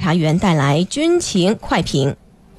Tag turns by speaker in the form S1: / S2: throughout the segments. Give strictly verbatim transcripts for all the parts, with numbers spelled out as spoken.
S1: 查员带来军情快评。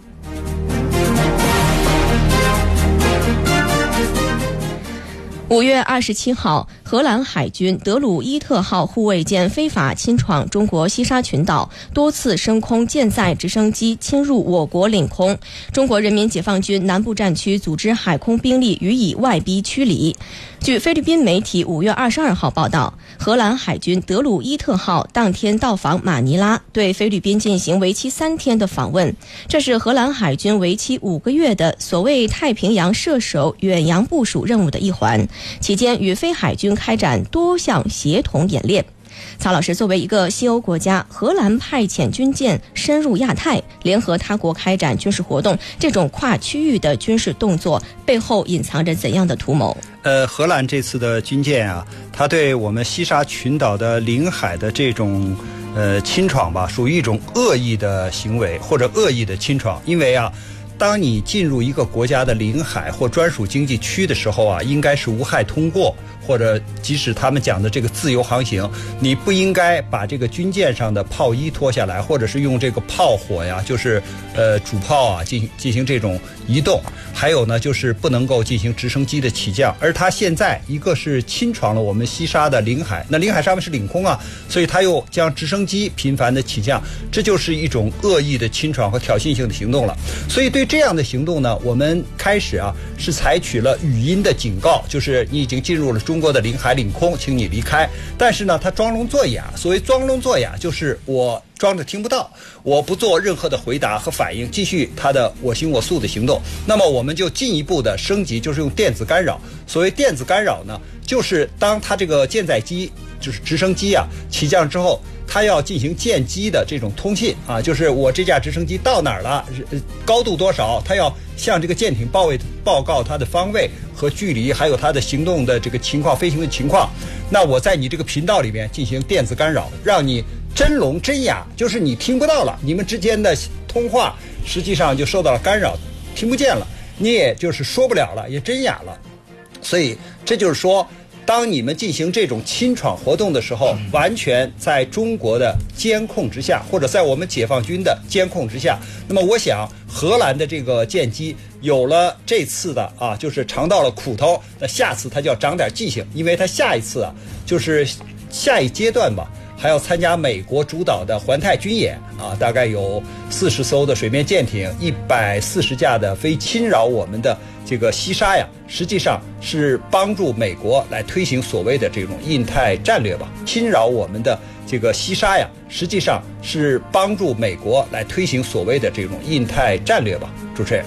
S1: 五月二十七号，荷兰海军德鲁伊特号护卫舰非法侵闯中国西沙群岛，多次升空舰载直升机侵入我国领空。中国人民解放军南部战区组织海空兵力予以外逼驱离。据菲律宾媒体五月二十二号报道，荷兰海军德鲁伊特号当天到访马尼拉，对菲律宾进行为期三天的访问。这是荷兰海军为期五个月的所谓太平洋射手远洋部署任务的一环，期间与菲海军开展多项协同演练。曹老师，作为一个西欧国家，荷兰派遣军舰深入亚太，联合他国开展军事活动，这种跨区域的军事动作背后隐藏着怎样的图谋？
S2: 呃，荷兰这次的军舰啊，它对我们西沙群岛的领海的这种呃侵闯吧，属于一种恶意的行为或者恶意的侵闯。因为啊，当你进入一个国家的领海或专属经济区的时候啊，应该是无害通过，或者即使他们讲的这个自由航行，你不应该把这个军舰上的炮衣脱下来，或者是用这个炮火呀，就是呃主炮啊进行进行这种移动。还有呢，就是不能够进行直升机的起降。而它现在一个是侵闯了我们西沙的领海，那领海上面是领空啊，所以它又将直升机频繁的起降，这就是一种恶意的侵闯和挑衅性的行动了。所以对这样的行动呢，我们开始啊是采取了语音的警告，就是你已经进入了中国的领海领空，请你离开。但是呢，它装聋作哑。所谓装聋作哑，就是我装着听不到，我不做任何的回答和反应，继续它的我行我素的行动。那么我们就进一步的升级，就是用电子干扰。所谓电子干扰呢，就是当它这个舰载机就是直升机啊起降之后，它要进行舰机的这种通信啊，就是我这架直升机到哪儿了，高度多少，它要向这个舰艇报位报告它的方位和距离，还有它的行动的这个情况、飞行的情况。那我在你这个频道里面进行电子干扰，让你真聋真哑，就是你听不到了，你们之间的通话实际上就受到了干扰，听不见了，你也就是说不了了，也真哑了。所以这就是说，当你们进行这种侵闯活动的时候，完全在中国的监控之下，或者在我们解放军的监控之下。那么我想荷兰的这个舰机有了这次的啊，就是尝到了苦头，那下次它就要长点记性，因为它下一次啊，就是下一阶段吧，还要参加美国主导的环太军演啊，大概有四十艘的水面舰艇，一百四十架的非侵扰我们的这个西沙呀，实际上是帮助美国来推行所谓的这种印太战略吧。侵扰我们的这个西沙呀，实际上是帮助美国来推行所谓的这种印太战略吧。主持人。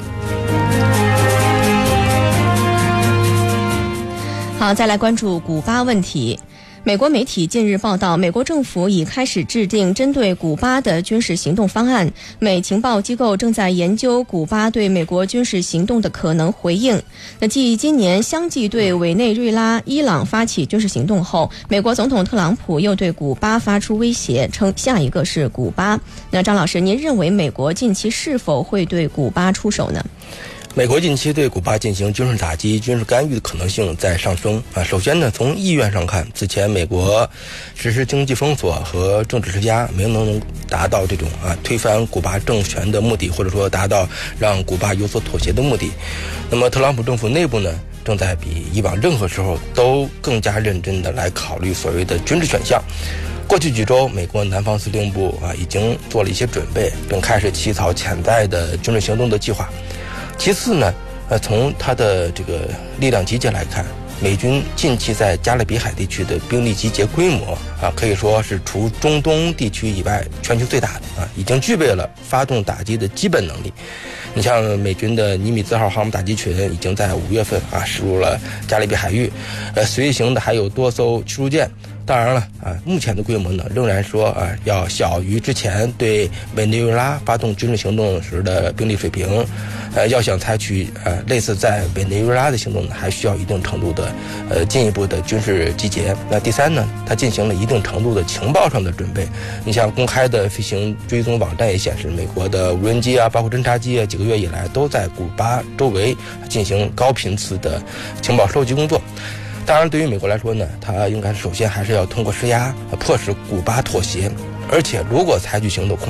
S1: 好，再来关注古巴问题。美国媒体近日报道，美国政府已开始制定针对古巴的军事行动方案。美情报机构正在研究古巴对美国军事行动的可能回应。那继今年相继对委内瑞拉、伊朗发起军事行动后，美国总统特朗普又对古巴发出威胁，称下一个是古巴。那张老师，您认为美国近期是否会对古巴出手呢？
S3: 美国近期对古巴进行军事打击、军事干预的可能性在上升啊。首先呢，从意愿上看，此前美国实施经济封锁和政治施压，没能达到这种啊推翻古巴政权的目的，或者说达到让古巴有所妥协的目的。那么，特朗普政府内部呢，正在比以往任何时候都更加认真的来考虑所谓的军事选项。过去几周，美国南方司令部啊已经做了一些准备，并开始起草潜在的军事行动的计划。其次呢，呃，从它的这个力量集结来看，美军近期在加勒比海地区的兵力集结规模啊，可以说是除中东地区以外全球最大的啊，已经具备了发动打击的基本能力。你像美军的尼米兹号航母打击群已经在五月份啊驶入了加勒比海域，呃，随行的还有多艘驱逐舰。当然了啊，目前的规模呢，仍然说啊要小于之前对委内瑞拉发动军事行动时的兵力水平。呃，要想采取呃类似在委内瑞拉的行动呢，还需要一定程度的呃进一步的军事集结。那第三呢，它进行了一定程度的情报上的准备。你像公开的飞行追踪网站也显示，美国的无人机啊，包括侦察机啊，几个月以来都在古巴周围进行高频次的情报收集工作。当然，对于美国来说呢，它应该首先还是要通过施压，迫使古巴妥协。而且，如果采取行动，